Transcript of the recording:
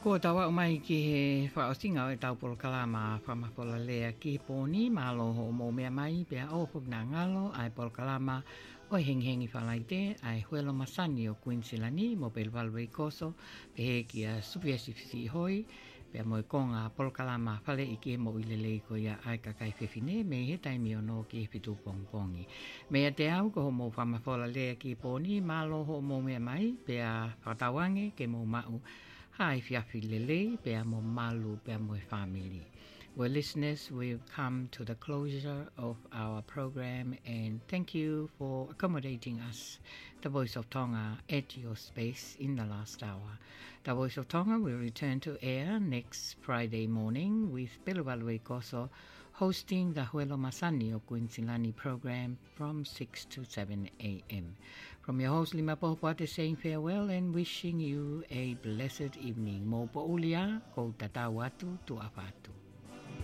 Ko tawa o mai ki he whaosinga o e tau polo kalama whamapola lea ki pōni malo ho mō mea mai pia ofuk nā ngalo ai polo kalama o hengi whalaite ai huelo masani o Queensilani mo pe Valwe Koso pe he ki a supiasi fisi hoi pia mo e konga polo kalama whale i ki mo ilelei ko ia ai kakai whewhine me he taimi o no ki he pitu pongpongi. Mea te au ko ho mō whamapola lea ki pōni malo ho mō mea mai pia whatawange ke mō mau Hai fiafi lele, pea mo malu, pea mo family. Well, listeners, we've come to the closure of our program and thank you for accommodating us, the Voice of Tonga, at your space in the last hour. The Voice of Tonga will return to air next Friday morning with Peluvalue Koso hosting the Huelo Masani o Queensilani program from 6 to 7 a.m. From your host Lima Pohopoate saying farewell and wishing you a blessed evening. Mo po ulia ko tatau atu tu awatu.